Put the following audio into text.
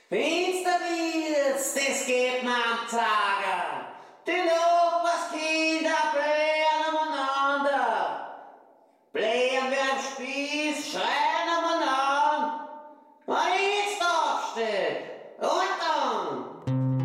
Finster wird's, das geht mir am Tage. Die Nachbarskinder blähen umeinander. Blähen wir am Spiel.